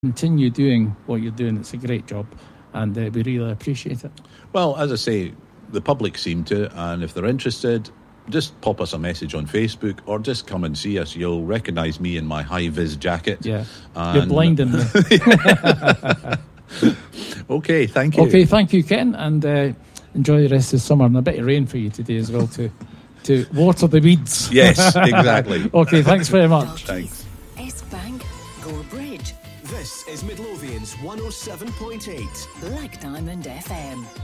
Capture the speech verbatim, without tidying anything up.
continue doing what you're doing. It's a great job, and uh, we really appreciate it. Well, as I say, the public seem to, and if they're interested, just pop us a message on Facebook or just come and see us. You'll recognise me in my high-vis jacket. Yeah, and you're blinding me. Okay, thank you. Okay, thank you, Ken, and uh, enjoy the rest of the summer, and a bit of rain for you today as well to to water the weeds. Yes, exactly. Okay, thanks very much. Thanks. S Bank, Gore Bridge. This is Midlothian's one oh seven point eight. Black Diamond F M.